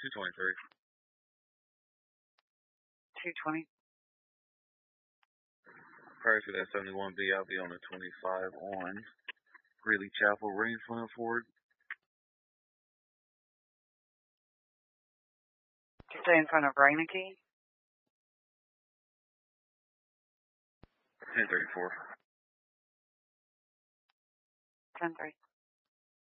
223. 220. Prior to that 71B, I'll be on the 25 on Greeley Chapel, Rangeland Ford. Did you say in front of Reineke? 1034. 10-3.